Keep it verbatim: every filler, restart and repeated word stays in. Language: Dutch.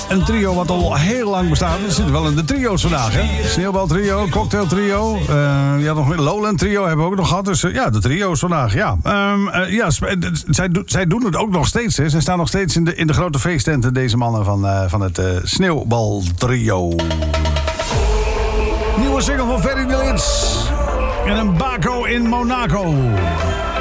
een trio wat al heel lang bestaat. We zitten wel in de trio's vandaag, hè? Sneeuwbaltrio, cocktailtrio. Uh, ja, nog een Lowland trio hebben we ook nog gehad. Dus uh, ja, de trio's vandaag, ja. Um, uh, ja zij, zij doen het ook nog steeds, hè. Zij staan nog steeds in de, in de grote feesttenten, deze mannen van, uh, van het uh, Sneeuwbaltrio. Nieuwe single van Ferry de Lits. En een Baco in Monaco.